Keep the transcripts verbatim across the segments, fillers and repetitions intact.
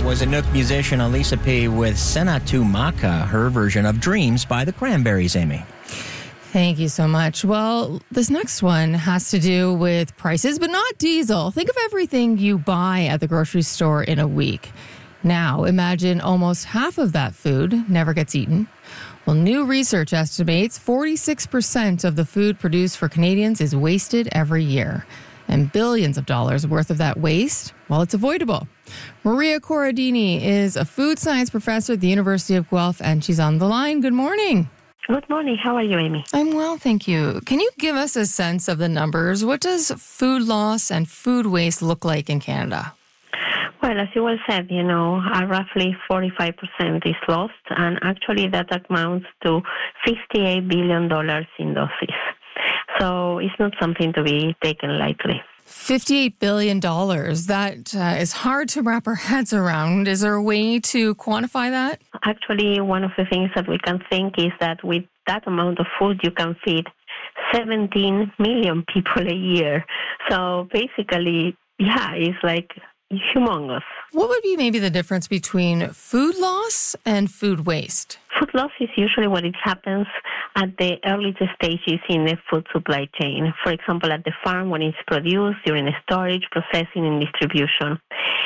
was Inuk musician Elisa P. with Senatu Maka, her version of Dreams by the Cranberries, Amy. Thank you so much. Well, this next one has to do with prices, but not diesel. Think of everything you buy at the grocery store in a week. Now, imagine almost half of that food never gets eaten. Well, new research estimates forty-six percent of the food produced for Canadians is wasted every year. And billions of dollars worth of that waste, well, it's avoidable. Maria Corradini is a food science professor at the University of Guelph, and she's on the line. Good morning. Good morning. How are you, Amy? I'm well, thank you. Can you give us a sense of the numbers? What does food loss and food waste look like in Canada? Well, as you well said, you know, uh, roughly forty-five percent is lost, and actually that amounts to fifty-eight billion dollars in losses. So it's not something to be taken lightly. fifty-eight billion dollars. That uh, is hard to wrap our heads around. Is there a way to quantify that? Actually, one of the things that we can think is that with that amount of food, you can feed seventeen million people a year. So basically, yeah, it's like humongous. What would be maybe the difference between food loss and food waste? Food loss is usually what it happens at the early stages in the food supply chain. For example, at the farm when it's produced, during storage, processing, and distribution.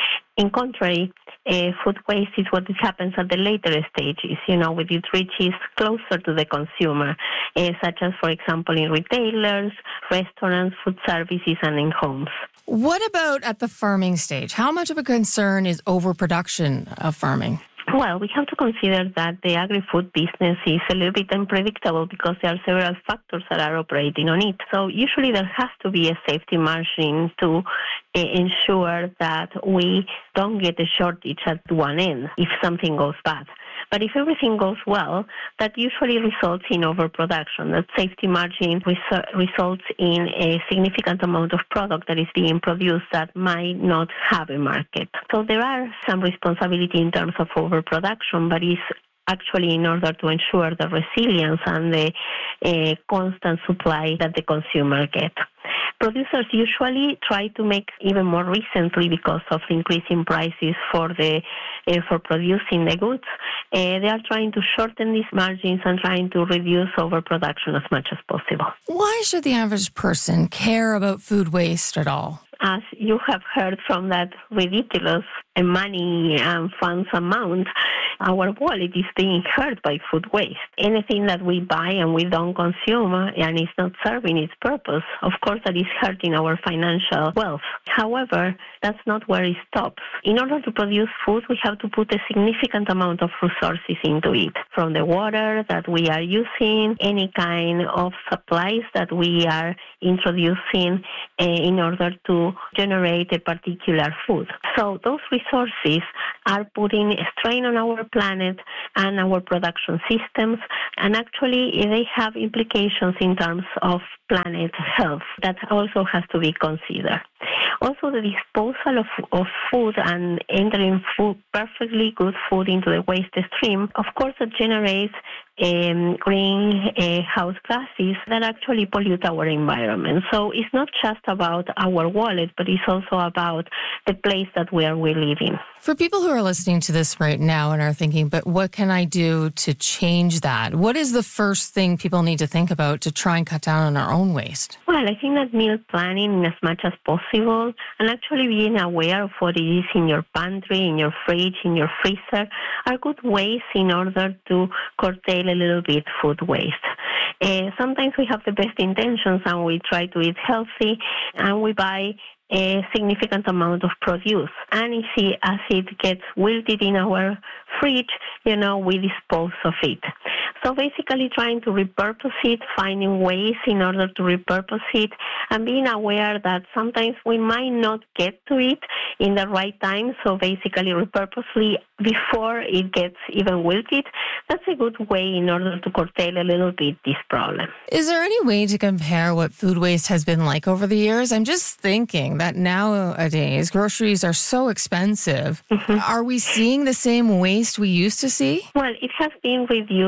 In contrary, uh, food waste is what happens at the later stages, you know, when it reaches closer to the consumer, uh, such as, for example, in retailers, restaurants, food services, and in homes. What about at the farming stage? How much of a concern is overproduction of farming? Well, we have to consider that the agri-food business is a little bit unpredictable because there are several factors that are operating on it. So usually there has to be a safety margin to uh, ensure that we don't get a shortage at one end if something goes bad. But if everything goes well, that usually results in overproduction. That safety margin res- results in a significant amount of product that is being produced that might not have a market. So there are some responsibility in terms of overproduction, but it's actually in order to ensure the resilience and the uh, constant supply that the consumer gets. Producers usually try to make, even more recently because of increasing prices for the uh, for producing the goods, uh, they are trying to shorten these margins and trying to reduce overproduction as much as possible. Why should the average person care about food waste at all? As you have heard from that ridiculous money and funds amount, our wallet is being hurt by food waste. Anything that we buy and we don't consume and is not serving its purpose, of course that is hurting our financial wealth. However, that's not where it stops. In order to produce food, we have to put a significant amount of resources into it, from the water that we are using, any kind of supplies that we are introducing uh, in order to generate a particular food. So those resources are putting a strain on our planet and our production systems, and actually they have implications in terms of planet health that also has to be considered. Also, the disposal of, of food and entering food, perfectly good food into the waste stream, of course, it generates um, greenhouse gases that actually pollute our environment. So it's not just about our wallet, but it's also about the place that we are we live in. For people who are listening to this right now and are thinking, but what can I do to change that? What is the first thing people need to think about to try and cut down on our own waste? Well, I think that meal planning as much as possible and actually being aware of what it is in your pantry, in your fridge, in your freezer are good ways in order to curtail a little bit food waste. Uh, sometimes we have the best intentions and we try to eat healthy and we buy a significant amount of produce. And you see, as it gets wilted in our fridge, you know, we dispose of it. So basically trying to repurpose it, finding ways in order to repurpose it, and being aware that sometimes we might not get to it in the right time. So basically repurposely before it gets even wilted, that's a good way in order to curtail a little bit this problem. Is there any way to compare what food waste has been like over the years? I'm just thinking that nowadays groceries are so expensive. Mm-hmm. Are we seeing the same waste we used to see? Well, it has been reduced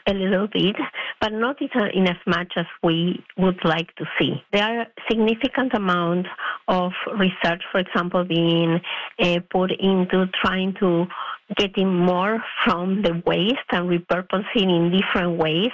a little bit, but not in as much as we would like to see. There are significant amount of research, for example, being uh, put into trying to getting more from the waste and repurposing in different ways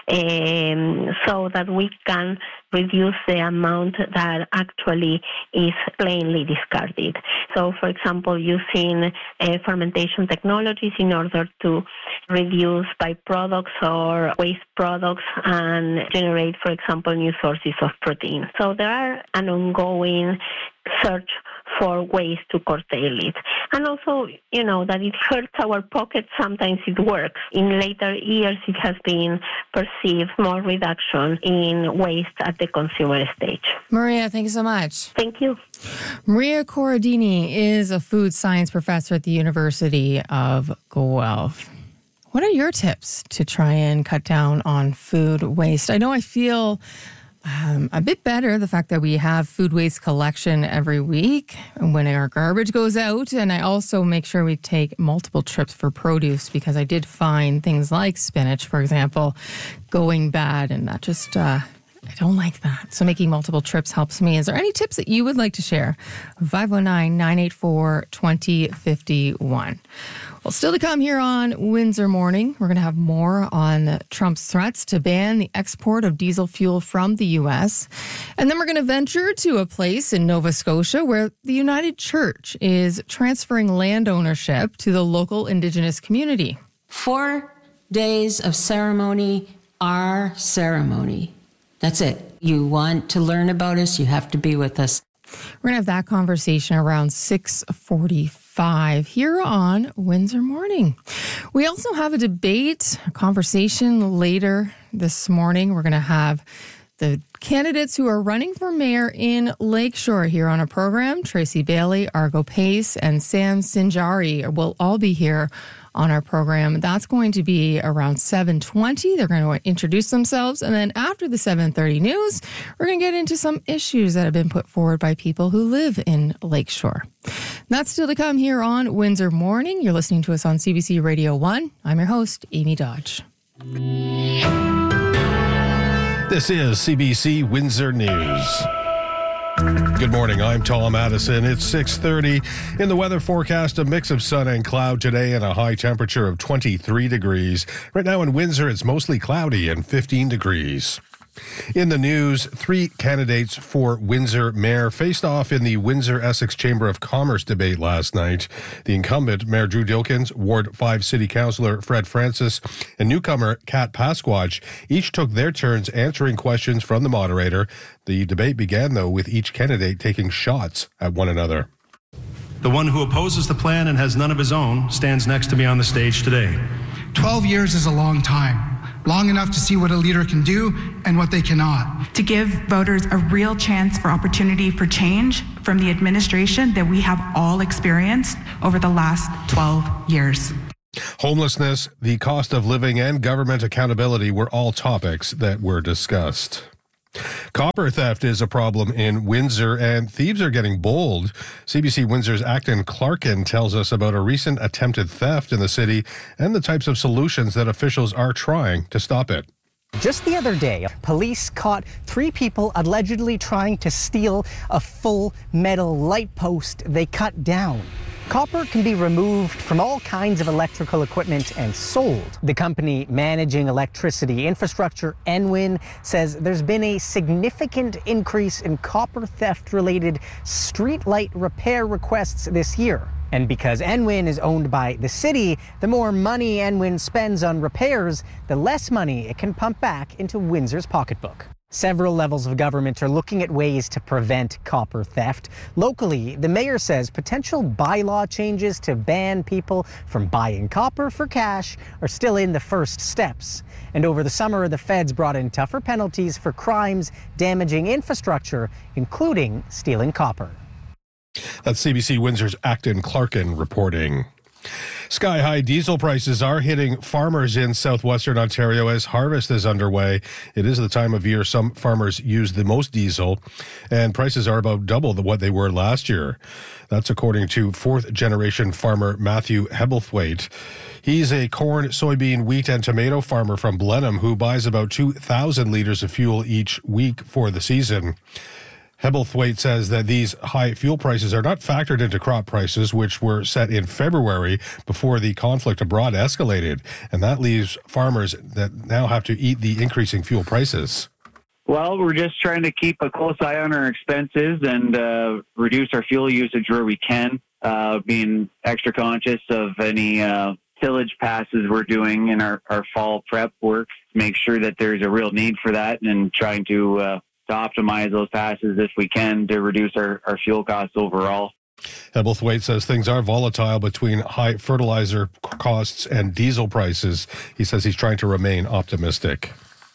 um, so that we can reduce the amount that actually is plainly discarded. So, for example, using uh, fermentation technologies in order to reduce byproducts or waste products and generate, for example, new sources of protein. So there are an ongoing search for ways to curtail it. And also, you know, that it hurts our pockets, sometimes it works. In later years, it has been perceived more reduction in waste at the consumer stage. Maria, thank you so much. Thank you. Maria Corradini is a food science professor at the University of Guelph. What are your tips to try and cut down on food waste? I know I feel Um, a bit better, the fact that we have food waste collection every week when our garbage goes out. And I also make sure we take multiple trips for produce because I did find things like spinach, for example, going bad. And that just, uh, I don't like that. So making multiple trips helps me. Is there any tips that you would like to share? five oh nine, nine eight four, two oh five one. Well, still to come here on Windsor Morning, we're going to have more on Trump's threats to ban the export of diesel fuel from the U S. And then we're going to venture to a place in Nova Scotia where the United Church is transferring land ownership to the local Indigenous community. Four days of ceremony are ceremony. That's it. You want to learn about us, you have to be with us. We're going to have that conversation around six forty-five here on Windsor Morning. We also have a debate, a conversation later this morning. We're going to have the candidates who are running for mayor in Lakeshore here on our program. Tracy Bailey, Argo Pace, and Sam Sinjari will all be here on our program. That's going to be around seven twenty. They're going to introduce themselves. And then after the seven thirty news, we're going to get into some issues that have been put forward by people who live in Lakeshore. That's still to come here on Windsor Morning. You're listening to us on C B C Radio one. I'm your host, Amy Dodge. This is C B C Windsor News. Good morning, I'm Tom Addison. It's six thirty. In the weather forecast, a mix of sun and cloud today and a high temperature of twenty-three degrees. Right now in Windsor, it's mostly cloudy and fifteen degrees. In the news, three candidates for Windsor mayor faced off in the Windsor-Essex Chamber of Commerce debate last night. The incumbent, Mayor Drew Dilkins, Ward five City Councillor Fred Francis, and newcomer Kat Pasquatch each took their turns answering questions from the moderator. The debate began, though, with each candidate taking shots at one another. The one who opposes the plan and has none of his own stands next to me on the stage today. twelve years is a long time. Long enough to see what a leader can do and what they cannot. To give voters a real chance for opportunity for change from the administration that we have all experienced over the last twelve years. Homelessness, the cost of living, and government accountability were all topics that were discussed. Copper theft is a problem in Windsor, and thieves are getting bold. C B C Windsor's Acton Clarkin tells us about a recent attempted theft in the city and the types of solutions that officials are trying to stop it. Just the other day, police caught three people allegedly trying to steal a full metal light post they cut down. Copper can be removed from all kinds of electrical equipment and sold. The company managing electricity infrastructure, Enwin, says there's been a significant increase in copper theft-related streetlight repair requests this year. And because Enwin is owned by the city, the more money Enwin spends on repairs, the less money it can pump back into Windsor's pocketbook. Several levels of government are looking at ways to prevent copper theft. Locally, the mayor says potential bylaw changes to ban people from buying copper for cash are still in the first steps. And over the summer, the feds brought in tougher penalties for crimes damaging infrastructure, including stealing copper. That's C B C Windsor's Acton Clarkin reporting. Sky-high diesel prices are hitting farmers in southwestern Ontario as harvest is underway. It is the time of year some farmers use the most diesel, and prices are about double what they were last year. That's according to fourth-generation farmer Matthew Hebblethwaite. He's a corn, soybean, wheat, and tomato farmer from Blenheim who buys about two thousand litres of fuel each week for the season. Hebblethwaite says that these high fuel prices are not factored into crop prices, which were set in February before the conflict abroad escalated, and that leaves farmers that now have to eat the increasing fuel prices. Well, we're just trying to keep a close eye on our expenses and uh, reduce our fuel usage where we can, uh, being extra conscious of any uh, tillage passes we're doing in our, our fall prep work, make sure that there's a real need for that, and trying to uh, to optimize those passes if we can to reduce our, our fuel costs overall. Hebblethwaite says things are volatile between high fertilizer costs and diesel prices. He says he's trying to remain optimistic.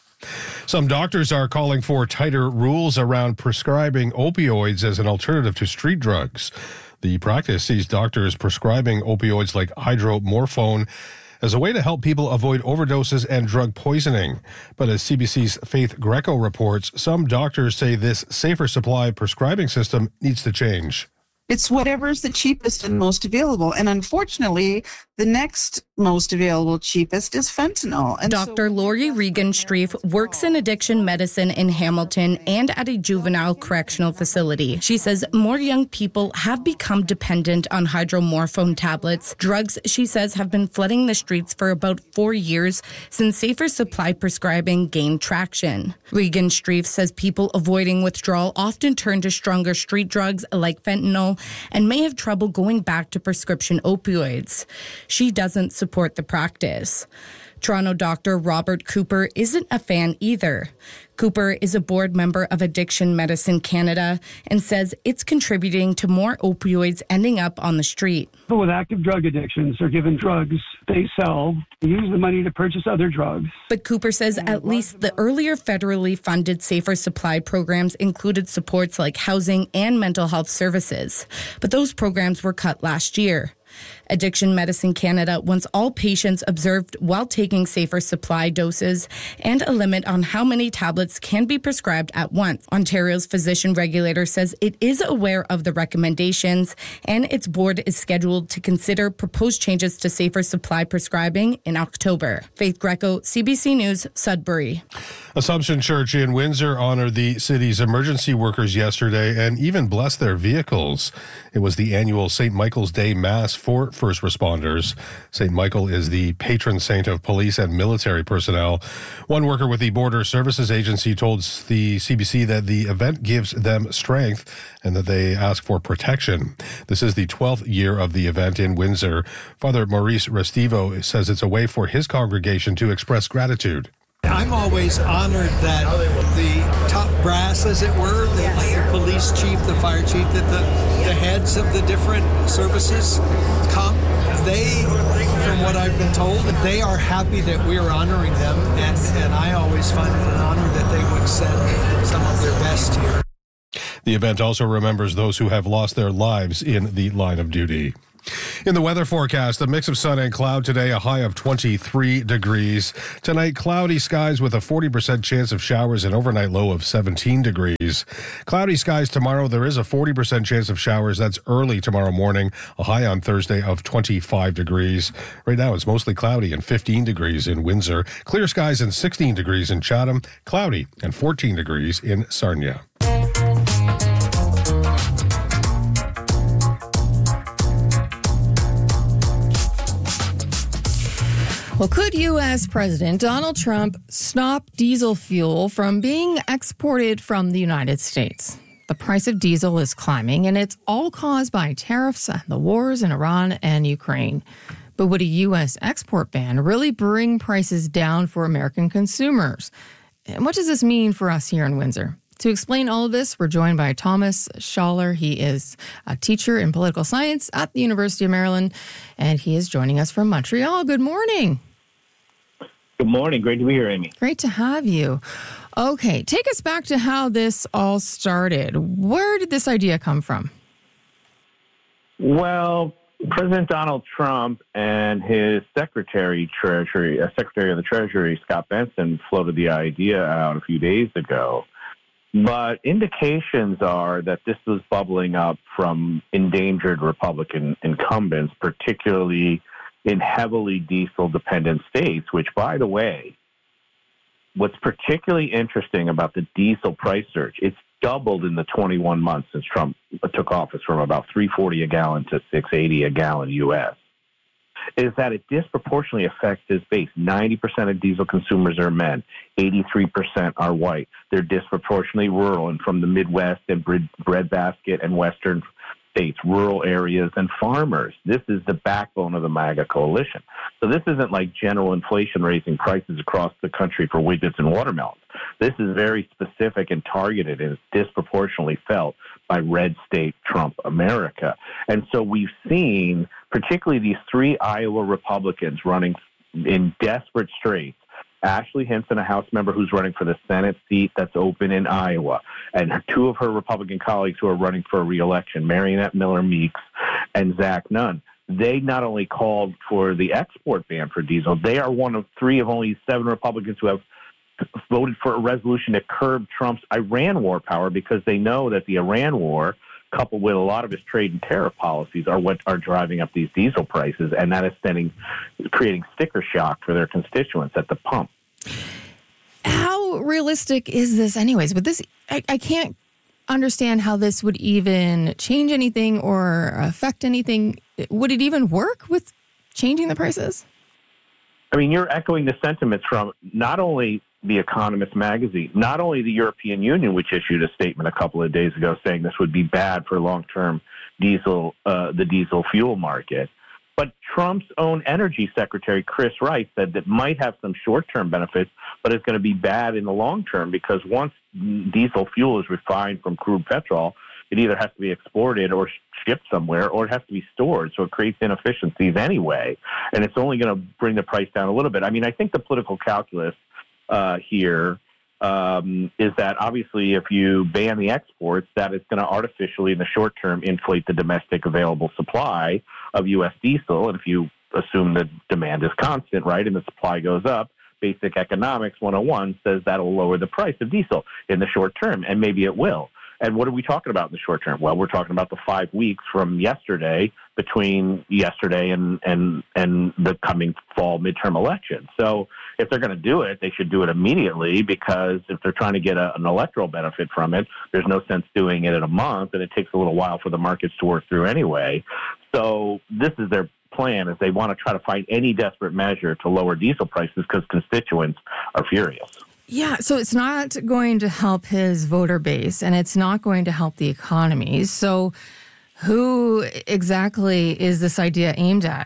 Some doctors are calling for tighter rules around prescribing opioids as an alternative to street drugs. The practice sees doctors prescribing opioids like hydromorphone as a way to help people avoid overdoses and drug poisoning. But as C B C's Faith Greco reports, some doctors say this safer supply prescribing system needs to change. It's whatever's the cheapest and most available. And unfortunately, the next most available, cheapest is fentanyl. And Doctor So- Lori Regan-Streif works in addiction medicine in Hamilton and at a juvenile correctional facility. She says more young people have become dependent on hydromorphone tablets. Drugs, she says, have been flooding the streets for about four years since safer supply prescribing gained traction. Regan-Streif says people avoiding withdrawal often turn to stronger street drugs like fentanyl and may have trouble going back to prescription opioids. She doesn't support the practice. Toronto doctor Robert Cooper isn't a fan either. Cooper is a board member of Addiction Medicine Canada and says it's contributing to more opioids ending up on the street. People with active drug addictions are given drugs they sell, they use the money to purchase other drugs. But Cooper says at least the earlier federally funded safer supply programs included supports like housing and mental health services. But those programs were cut last year. Addiction Medicine Canada wants all patients observed while taking safer supply doses and a limit on how many tablets can be prescribed at once. Ontario's physician regulator says it is aware of the recommendations and its board is scheduled to consider proposed changes to safer supply prescribing in October. Faith Greco, C B C News, Sudbury. Assumption Church in Windsor honored the city's emergency workers yesterday and even blessed their vehicles. It was the annual Saint Michael's Day Mass for first responders. Saint Michael is the patron saint of police and military personnel. One worker with the Border Services Agency told the C B C that the event gives them strength and that they ask for protection. This is the twelfth year of the event in Windsor. Father Maurice Restivo says it's a way for his congregation to express gratitude. I'm always honored that the top brass, as it were, the, the police chief, the fire chief, that the, the heads of the different services come. They, from what I've been told, they are happy that we're honoring them, and, and I always find it an honor that they would send some of their best here. The event also remembers those who have lost their lives in the line of duty. In the weather forecast, a mix of sun and cloud today, a high of twenty-three degrees. Tonight, cloudy skies with a forty percent chance of showers, and overnight low of seventeen degrees. Cloudy skies tomorrow, there is a forty percent chance of showers. That's early tomorrow morning, a high on Thursday of twenty-five degrees. Right now, it's mostly cloudy and fifteen degrees in Windsor. Clear skies and sixteen degrees in Chatham, cloudy and fourteen degrees in Sarnia. Well, could U S. President Donald Trump stop diesel fuel from being exported from the United States? The price of diesel is climbing, and it's all caused by tariffs and the wars in Iran and Ukraine. But would a U S export ban really bring prices down for American consumers? And what does this mean for us here in Windsor? To explain all of this, we're joined by Thomas Schaller. He is a teacher in political science at the University of Maryland, and he is joining us from Montreal. Good morning. Good morning. Great to be here, Amy. Great to have you. Okay, take us back to how this all started. Where did this idea come from? Well, President Donald Trump and his Secretary Treasury, uh, Secretary of the Treasury, Scott Benson, floated the idea out a few days ago. But indications are that this was bubbling up from endangered Republican incumbents, particularly in heavily diesel-dependent states, which, by the way, what's particularly interesting about the diesel price surge, it's doubled in the twenty-one months since Trump took office, from about three forty a gallon to six eighty a gallon U S, is that it disproportionately affects his base. ninety percent of diesel consumers are men. eighty-three percent are white. They're disproportionately rural and from the Midwest and breadbasket and Western states, rural areas, and farmers. This is the backbone of the MAGA coalition. So this isn't like general inflation raising prices across the country for widgets and watermelons. This is very specific and targeted, and it's disproportionately felt by red state Trump America. And so we've seen, particularly these three Iowa Republicans running in desperate straits. Ashley Hinson, a House member who's running for the Senate seat that's open in Iowa, and two of her Republican colleagues who are running for re-election, Marionette Miller Meeks and Zach Nunn. They not only called for the export ban for diesel, they are one of three of only seven Republicans who have voted for a resolution to curb Trump's Iran war power, because they know that the Iran war, coupled with a lot of his trade and tariff policies, are what are driving up these diesel prices, and that is sending, creating sticker shock for their constituents at the pump. How realistic is this anyways? But this, I, I can't understand how this would even change anything or affect anything. Would it even work with changing the prices? I mean, you're echoing the sentiments from not only The Economist magazine, not only the European Union, which issued a statement a couple of days ago saying this would be bad for long-term diesel, uh, the diesel fuel market, but Trump's own energy secretary, Chris Wright, said that might have some short-term benefits, but it's going to be bad in the long term, because once diesel fuel is refined from crude petrol, it either has to be exported or shipped somewhere, or it has to be stored. So it creates inefficiencies anyway, and it's only going to bring the price down a little bit. I mean, I think the political calculus Uh, here um, is that obviously if you ban the exports, that is going to artificially in the short term inflate the domestic available supply of U S diesel. And if you assume that demand is constant, right, and the supply goes up, basic economics one oh one says that'll lower the price of diesel in the short term, and maybe it will. And what are we talking about in the short term? Well, we're talking about the five weeks from yesterday, between yesterday and, and, and the coming fall midterm election. So if they're going to do it, they should do it immediately, because if they're trying to get a, an electoral benefit from it, there's no sense doing it in a month, and it takes a little while for the markets to work through anyway. So this is their plan, is they want to try to find any desperate measure to lower diesel prices, because constituents are furious. Yeah, so it's not going to help his voter base, and it's not going to help the economy. So who exactly is this idea aimed at?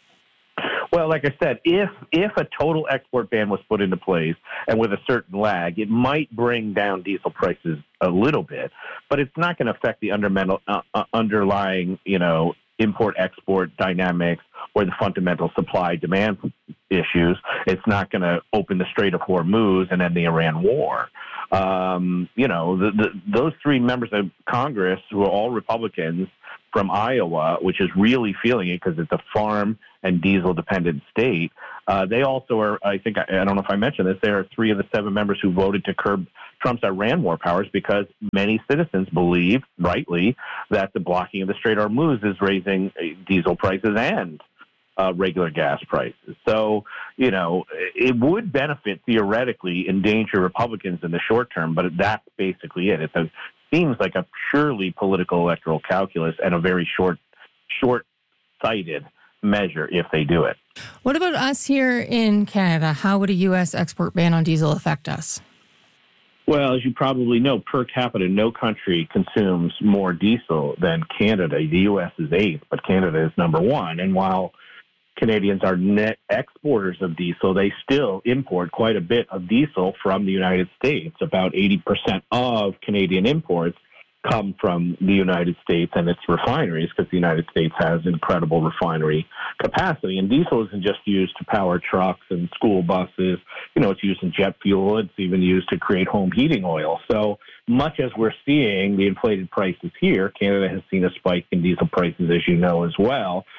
Well, like I said, if if a total export ban was put into place, and with a certain lag, it might bring down diesel prices a little bit, but it's not going to affect the undermental, uh, uh, underlying, you know, import-export dynamics or the fundamental supply-demand issues. It's not going to open the Strait of Hormuz and end the Iran war. Um, you know, the, the, those three members of Congress, who are all Republicans from Iowa, which is really feeling it because it's a farm and diesel-dependent state, uh, they also are, I think, I, I don't know if I mentioned this, they are three of the seven members who voted to curb Trump's Iran war powers, because many citizens believe, rightly, that the blocking of the Strait of Hormuz is raising diesel prices and uh, regular gas prices. So, you know, it would benefit, theoretically, endanger Republicans in the short term, but that's basically it. It seems like a purely political electoral calculus and a very short, short-sighted measure if they do it. What about us here in Canada? How would a U S export ban on diesel affect us? Well, as you probably know, per capita, no country consumes more diesel than Canada. The U S is eighth, but Canada is number one. And while Canadians are net exporters of diesel, they still import quite a bit of diesel from the United States. About eighty percent of Canadian imports come from the United States and its refineries, because the United States has incredible refinery capacity. And diesel isn't just used to power trucks and school buses. You know, it's used in jet fuel. It's even used to create home heating oil. So much as we're seeing the inflated prices here, Canada has seen a spike in diesel prices, as you know, as well.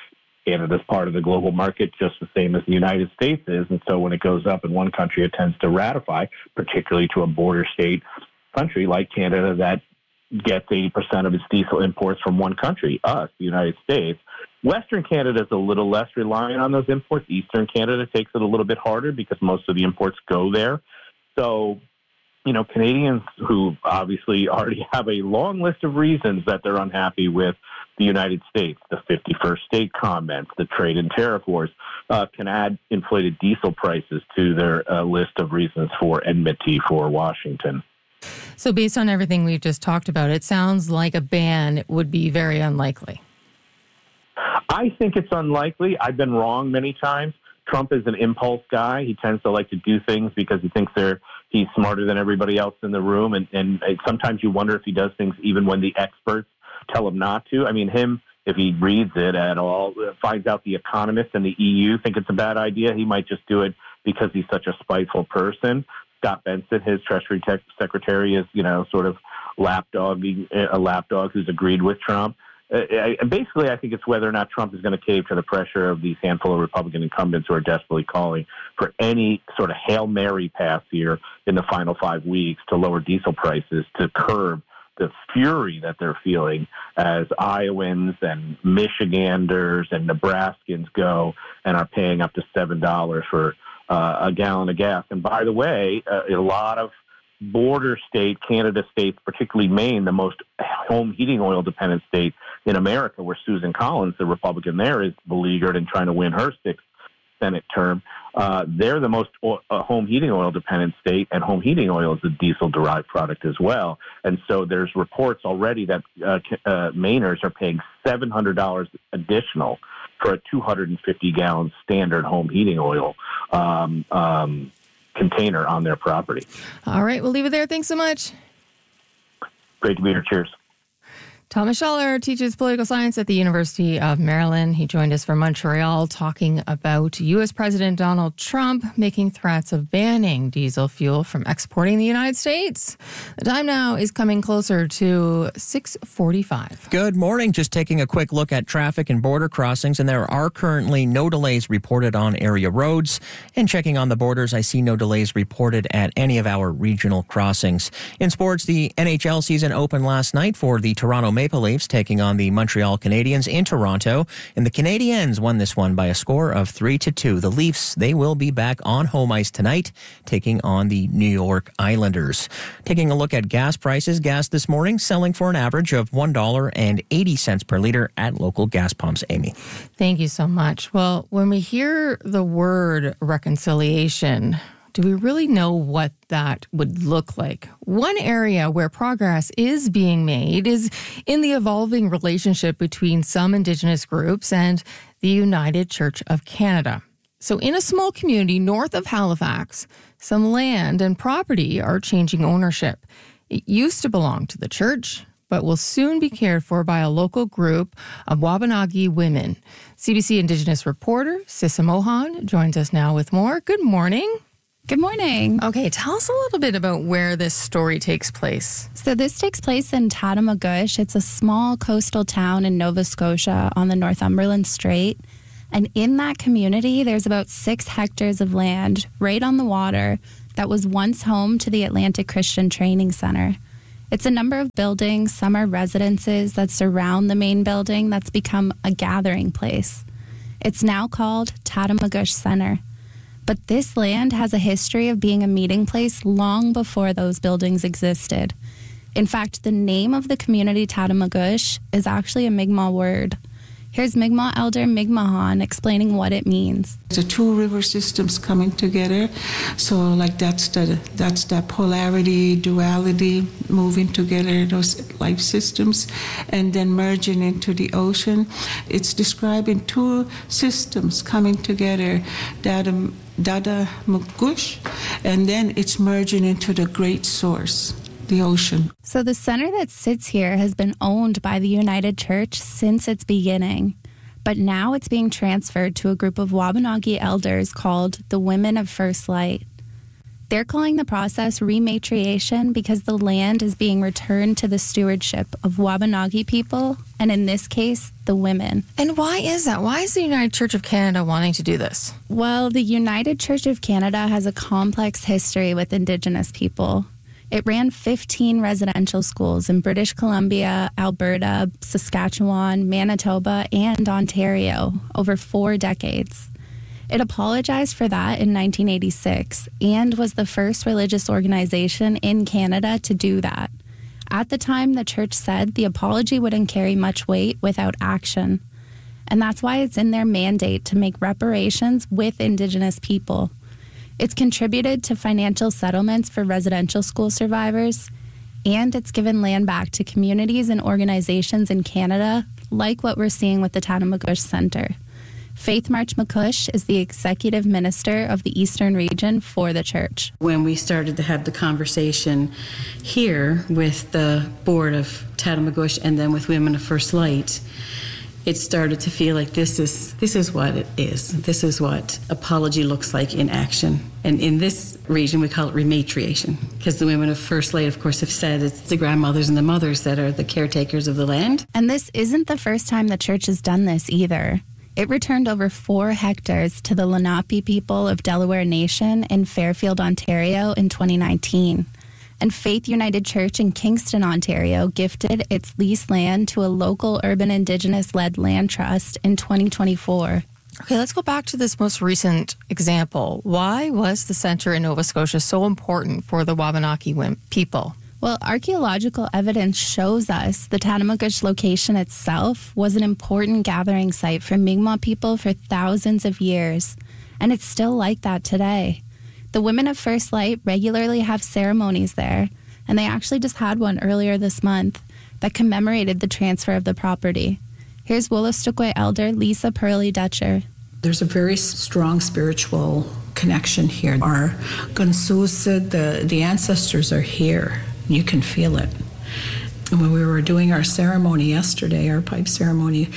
Canada's part of the global market just the same as the United States is. And so when it goes up in one country, it tends to ratify, particularly to a border state country like Canada that gets eighty percent of its diesel imports from one country, us, the United States. Western Canada is a little less reliant on those imports. Eastern Canada takes it a little bit harder because most of the imports go there. So, you know, Canadians who obviously already have a long list of reasons that they're unhappy with the United States, the fifty-first state comments, the trade and tariff wars, uh, can add inflated diesel prices to their uh, list of reasons for enmity for Washington. So based on everything we've just talked about, it sounds like a ban would be very unlikely. I think it's unlikely. I've been wrong many times. Trump is an impulse guy. He tends to like to do things because he thinks they're he's smarter than everybody else in the room. And, and sometimes you wonder if he does things even when the experts tell him not to. I mean, him, if he reads it at all, finds out the economists and the E U think it's a bad idea, he might just do it because he's such a spiteful person. Scott Benson, his Treasury tech secretary, is, you know, sort of lapdogging a lapdog who's agreed with Trump. Uh, I, basically, I think it's whether or not Trump is going to cave to the pressure of these handful of Republican incumbents who are desperately calling for any sort of Hail Mary pass here in the final five weeks to lower diesel prices to curb the fury that they're feeling as Iowans and Michiganders and Nebraskans go and are paying up to seven dollars for uh, a gallon of gas. And by the way, uh, a lot of border state, Canada states, particularly Maine, the most home heating oil dependent state in America, where Susan Collins, the Republican there, is beleaguered and trying to win her sixth Senate term. Uh, they're the most o- uh, home heating oil dependent state, and home heating oil is a diesel derived product as well. And so there's reports already that uh, uh, Mainers are paying seven hundred dollars additional for a two hundred fifty gallon standard home heating oil um, um, container on their property. All right, we'll leave it there. Thanks so much. Great to be here. Cheers. Thomas Schaller teaches political science at the University of Maryland. He joined us from Montreal talking about U S President Donald Trump making threats of banning diesel fuel from exporting the United States. The time now is coming closer to six forty-five. Good morning. Just taking a quick look at traffic and border crossings, and there are currently no delays reported on area roads. And checking on the borders, I see no delays reported at any of our regional crossings. In sports, the N H L season opened last night for the Toronto Maple Leafs taking on the Montreal Canadiens in Toronto, and the Canadiens won this one by a score of three to two. The Leafs, they will be back on home ice tonight, taking on the New York Islanders. Taking a look at gas prices, gas this morning selling for an average of one dollar and eighty cents per liter at local gas pumps. Amy. Thank you so much. Well, when we hear the word reconciliation, do we really know what that would look like? One area where progress is being made is in the evolving relationship between some Indigenous groups and the United Church of Canada. So in a small community north of Halifax, some land and property are changing ownership. It used to belong to the church, but will soon be cared for by a local group of Wabanagi women. C B C Indigenous reporter Sissa Mohan joins us now with more. Good morning. Good morning. Okay, tell us a little bit about where this story takes place. So this takes place in Tatamagouche. It's a small coastal town in Nova Scotia on the Northumberland Strait. And in that community, there's about six hectares of land right on the water that was once home to the Atlantic Christian Training Center. It's a number of buildings. Some are residences that surround the main building that's become a gathering place. It's now called Tatamagouche Center. But this land has a history of being a meeting place long before those buildings existed. In fact, the name of the community Tatamagouche is actually a Mi'kmaq word. Here's Mi'kmaq elder Mi'kmaq explaining what it means. The two river systems coming together, so like that's the that's that polarity, duality, moving together, those life systems, and then merging into the ocean. It's describing two systems coming together, that um, Tatamagouche, and then it's merging into the great source, the ocean. So the center that sits here has been owned by the United Church since its beginning, but now it's being transferred to a group of Wabanagi elders called the Women of First Light. They're calling the process rematriation because the land is being returned to the stewardship of Wabanaki people, and in this case, the women. And why is that? Why is the United Church of Canada wanting to do this? Well, the United Church of Canada has a complex history with Indigenous people. It ran fifteen residential schools in British Columbia, Alberta, Saskatchewan, Manitoba, and Ontario over four decades. It apologized for that in nineteen eighty-six and was the first religious organization in Canada to do that. At the time, the church said the apology wouldn't carry much weight without action. And that's why it's in their mandate to make reparations with Indigenous people. It's contributed to financial settlements for residential school survivors, and it's given land back to communities and organizations in Canada, like what we're seeing with the Tatamagouche Center. Faith March McCush is the executive minister of the Eastern region for the church. When we started to have the conversation here with the board of Tatamagouche and then with Women of First Light, it started to feel like this is this is what it is. This is what apology looks like in action. And in this region, we call it rematriation, because the Women of First Light, of course, have said it's the grandmothers and the mothers that are the caretakers of the land. And this isn't the first time the church has done this either. It returned over four hectares to the Lenape people of Delaware Nation in Fairfield, Ontario in twenty nineteen. And Faith United Church in Kingston, Ontario gifted its leased land to a local urban Indigenous-led land trust in twenty twenty-four. Okay, let's go back to this most recent example. Why was the center in Nova Scotia so important for the Wabanaki people? Well, archaeological evidence shows us the Tatamagouche location itself was an important gathering site for Mi'kmaq people for thousands of years, and it's still like that today. The Women of First Light regularly have ceremonies there, and they actually just had one earlier this month that commemorated the transfer of the property. Here's Wolastoqey elder Lisa Pearlie Dutcher. There's a very strong spiritual connection here. Our Gunsusa, the, the ancestors are here. You can feel it. And when we were doing our ceremony yesterday, our pipe ceremony,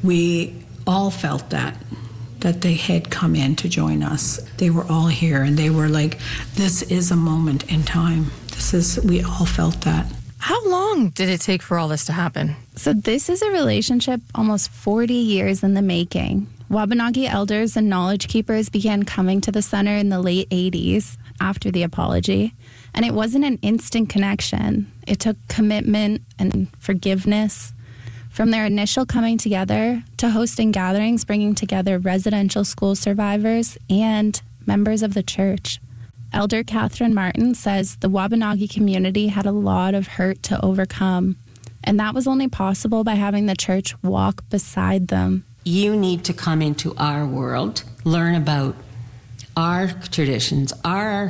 we all felt that, that they had come in to join us. They were all here, and they were like, this is a moment in time. This is, we all felt that. How long did it take for all this to happen? So this is a relationship almost forty years in the making. Wabanaki elders and knowledge keepers began coming to the center in the late eighties after the apology. And it wasn't an instant connection. It took commitment and forgiveness. From their initial coming together to hosting gatherings, bringing together residential school survivors and members of the church. Elder Catherine Martin says the Wabanaki community had a lot of hurt to overcome. And that was only possible by having the church walk beside them. You need to come into our world, learn about our traditions, our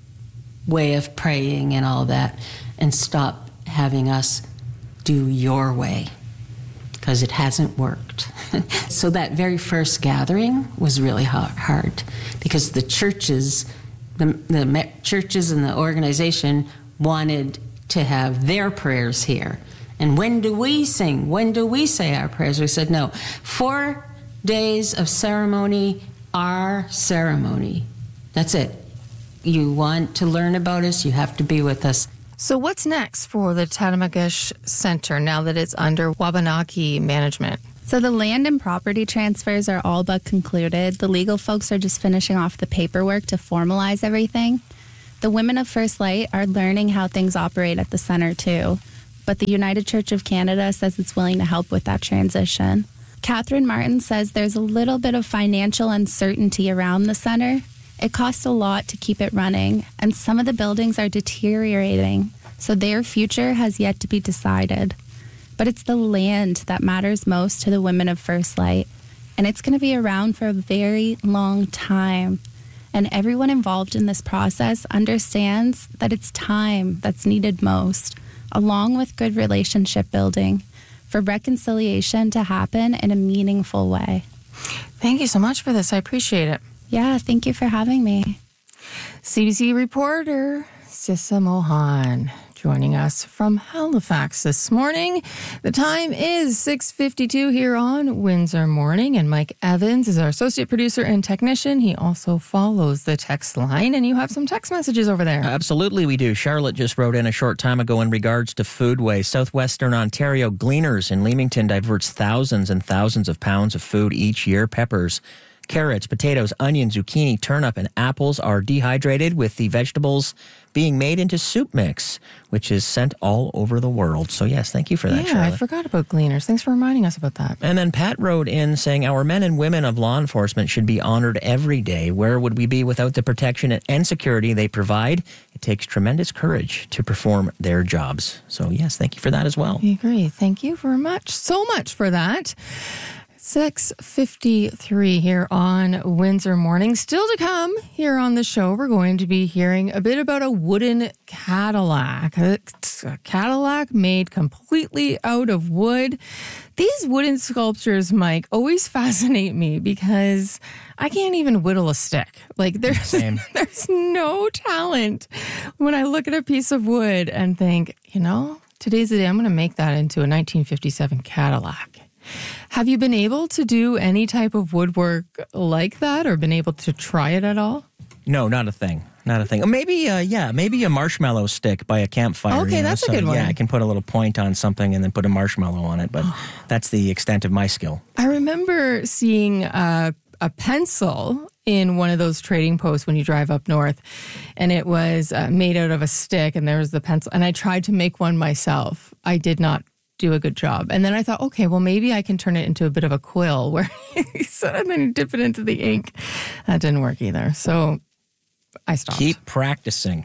way of praying and all that, and stop having us do your way, because it hasn't worked. So that very first gathering was really hard, because the churches, the, the churches and the organization wanted to have their prayers here. And when do we sing? When do we say our prayers? We said, no, four days of ceremony, our ceremony. That's it. You want to learn about us, you have to be with us. So what's next for the Tatamagouche Center now that it's under Wabanaki management? So the land and property transfers are all but concluded. The legal folks are just finishing off the paperwork to formalize everything. The Women of First Light are learning how things operate at the center too. But the United Church of Canada says it's willing to help with that transition. Catherine Martin says there's a little bit of financial uncertainty around the center. It costs a lot to keep it running, and some of the buildings are deteriorating, so their future has yet to be decided. But it's the land that matters most to the Women of First Light, and it's going to be around for a very long time. And everyone involved in this process understands that it's time that's needed most, along with good relationship building, for reconciliation to happen in a meaningful way. Thank you so much for this. I appreciate it. Yeah, thank you for having me. C B C reporter Sissa Mohan joining us from Halifax this morning. The time is six fifty-two here on Windsor Morning, and Mike Evans is our associate producer and technician. He also follows the text line, and you have some text messages over there. Absolutely, we do. Charlotte just wrote in a short time ago in regards to food waste. Southwestern Ontario Gleaners in Leamington diverts thousands and thousands of pounds of food each year. Peppers, carrots, potatoes, onions, zucchini, turnip, and apples are dehydrated, with the vegetables being made into soup mix, which is sent all over the world. So yes, thank you for that, Yeah, Charlotte. I forgot about Gleaners. Thanks for reminding us about that. And then Pat wrote in saying, our men and women of law enforcement should be honored every day. Where would we be without the protection and security they provide? It takes tremendous courage to perform their jobs. So yes, thank you for that as well. I agree. Thank you very much. So much for that. six fifty-three here on Windsor Morning. Still to come here on the show, we're going to be hearing a bit about a wooden Cadillac. It's a Cadillac made completely out of wood. These wooden sculptures, Mike, always fascinate me because I can't even whittle a stick. Like there's, there's no talent when I look at a piece of wood and think, you know, today's the day I'm going to make that into a nineteen fifty-seven Cadillac. Have you been able to do any type of woodwork like that, or been able to try it at all? No, not a thing. Not a thing. Maybe, uh, yeah, maybe a marshmallow stick by a campfire. Okay, you know? that's a so, good one. Yeah, I can put a little point on something and then put a marshmallow on it, but that's the extent of my skill. I remember seeing a, a pencil in one of those trading posts when you drive up north, and it was uh, made out of a stick, and there was the pencil, and I tried to make one myself. I did not do a good job. And then I thought, okay, well, maybe I can turn it into a bit of a quill where you set it and then you dip it into the ink. That didn't work either. So I stopped. Keep practicing.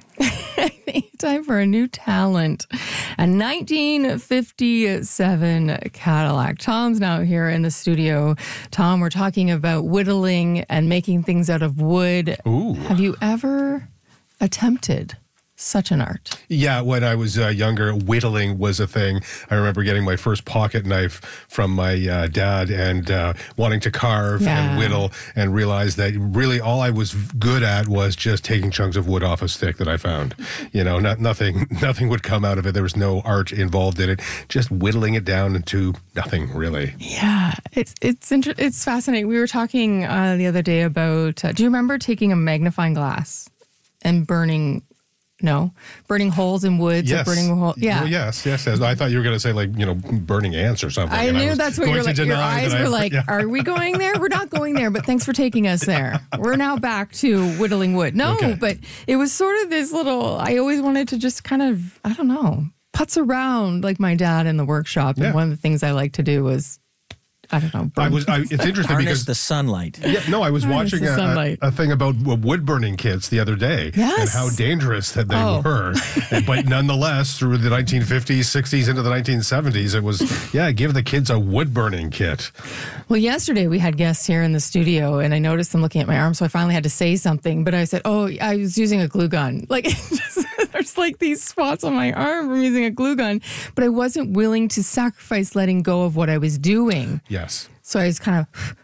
Time for a new talent. A nineteen fifty-seven Cadillac. Tom's now here in the studio. Tom, we're talking about whittling and making things out of wood. Ooh. Have you ever attempted such an art? Yeah, when I was uh, younger, whittling was a thing. I remember getting my first pocket knife from my uh, dad and uh, wanting to carve Yeah. and whittle, and realized that really all I was good at was just taking chunks of wood off a stick that I found. You know, not, nothing nothing would come out of it. There was no art involved in it. Just whittling it down into nothing, really. Yeah, it's it's inter- it's fascinating. We were talking uh, the other day about, uh, do you remember taking a magnifying glass and burning, no, burning holes in woods? Yes. Or burning a hole, yeah. Well, yes, yes, yes. I thought you were going to say, like, you know, burning ants or something. I and knew was that's what going you're to like. Your deny eyes that were I- like, yeah. are we going there? We're not going there, but thanks for taking us there. We're now back to whittling wood. No, Okay. but it was sort of this little, I always wanted to just kind of, I don't know, putz around like my dad in the workshop. And Yeah. one of the things I like to do was, I don't know, burn I was. I, it's interesting Harness because the sunlight. Yeah, no, I was Harness watching the a, a, sunlight. a thing about wood burning kits the other day, Yes. and how dangerous that they Oh. were. And- but nonetheless, through the nineteen fifties, sixties, into the nineteen seventies, it was yeah, give the kids a wood burning kit. Well, yesterday we had guests here in the studio, and I noticed them looking at my arm, so I finally had to say something. But I said, "Oh, I was using a glue gun." Like, it's just, there's like these spots on my arm from using a glue gun, but I wasn't willing to sacrifice letting go of what I was doing. Yes. So I was kind of,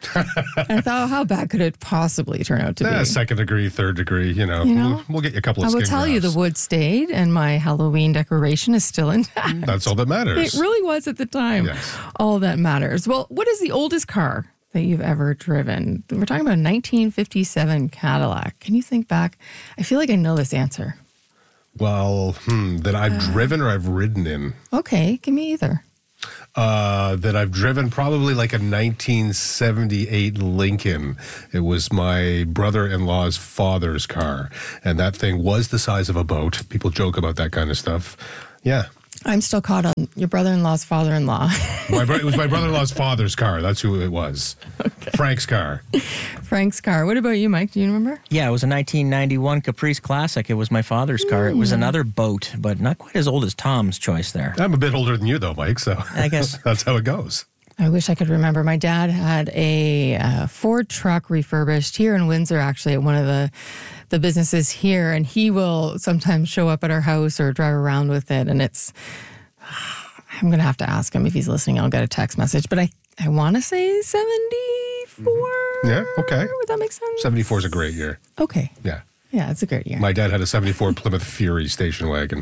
and I thought, oh, how bad could it possibly turn out to Yeah, be? second degree, third degree, you know, You know? We'll, we'll get you a couple I of will skin tell you, the grafts. wood stayed, and my Halloween decoration is still intact. That's all that matters. It really was at the time. Yes. All that matters. Well, what is the oldest car that you've ever driven? We're talking about a nineteen fifty-seven Cadillac. Can you think back? I feel like I know this answer. Well, hmm, that I've driven or I've ridden in. Okay, give me either. Uh, that I've driven probably like a nineteen seventy-eight Lincoln. It was my brother-in-law's father's car, and that thing was the size of a boat. People joke about that kind of stuff. Yeah. I'm still caught on your brother-in-law's father-in-law. My bro- it was my brother-in-law's father's car. That's who it was. Okay. Frank's car. Frank's car. What about you, Mike? Do you remember? Yeah, it was a nineteen ninety-one Caprice Classic. It was my father's car. It was another boat, but not quite as old as Tom's choice there. I'm a bit older than you, though, Mike, so I guess that's how it goes. I wish I could remember. My dad had a uh, Ford truck refurbished here in Windsor, actually, at one of the, the businesses here. And he will sometimes show up at our house or drive around with it. And it's, I'm going to have to ask him if he's listening. I'll get a text message. But I, I want to say seventy-four. Yeah, okay. Would that make sense? seventy-four is a great year. Okay. Yeah. Yeah, it's a great year. My dad had a seventy-four Plymouth Fury station wagon.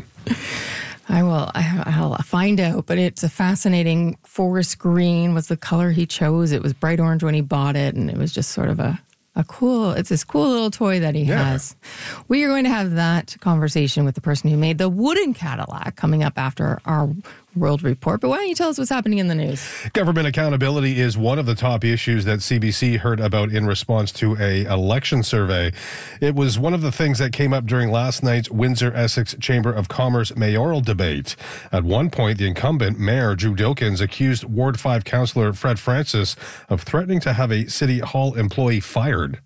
I will. I, I'll find out, but it's a fascinating forest green was the color he chose. It was bright orange when he bought it, and it was just sort of a, a cool, it's this cool little toy that he yeah. has. We are going to have that conversation with the person who made the wooden Cadillac coming up after our World Report. But why don't you tell us what's happening in the news? Government accountability is one of the top issues that C B C heard about in response to a election survey. It was one of the things that came up during last night's Windsor-Essex Chamber of Commerce mayoral debate. At one point, the incumbent mayor, Drew Dilkens, accused Ward five councillor Fred Francis of threatening to have a City Hall employee fired.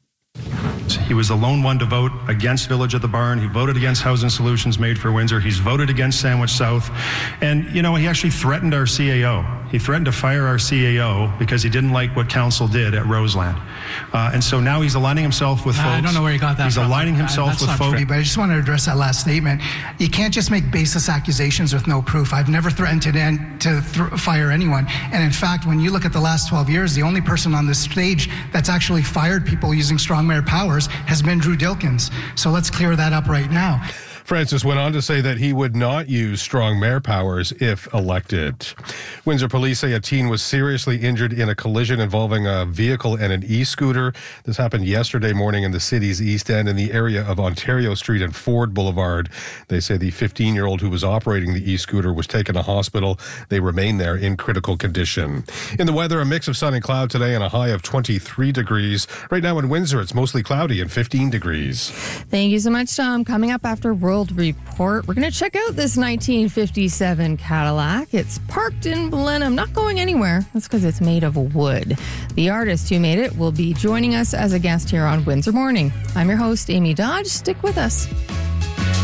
He was the lone one to vote against Village at the Barn. He voted against Housing Solutions Made for Windsor. He's voted against Sandwich South. And, you know, he actually threatened our C A O. He threatened to fire our C A O because he didn't like what council did at Roseland. Uh, and so now he's aligning himself with uh, folks. I don't know where he got that He's from. aligning himself uh, with folks. But I just want to address that last statement. You can't just make baseless accusations with no proof. I've never threatened to, end, to th- fire anyone. And in fact, when you look at the last twelve years, the only person on this stage that's actually fired people using strong mayor powers has been Drew Dilkens. So let's clear that up right now. Francis went on to say that he would not use strong mayor powers if elected. Windsor police say a teen was seriously injured in a collision involving a vehicle and an e-scooter. This happened yesterday morning in the city's East End in the area of Ontario Street and Ford Boulevard. They say the fifteen-year-old who was operating the e-scooter was taken to hospital. They remain there in critical condition. In the weather, a mix of sun and cloud today and a high of twenty-three degrees. Right now in Windsor, it's mostly cloudy and fifteen degrees. Thank you so much, Tom. Coming up after World Report, we're going to check out this nineteen fifty-seven Cadillac. It's parked in Blenheim, not going anywhere. That's because it's made of wood. The artist who made it will be joining us as a guest here on Windsor Morning. I'm your host, Amy Dodge. Stick with us.